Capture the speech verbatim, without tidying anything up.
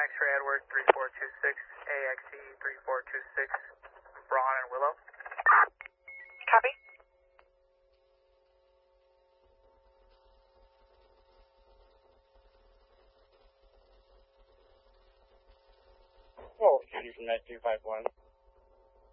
X-ray Edward three four two six, A X E three four two six, Braun and Willow. Copy. Oh, County from nine two five one.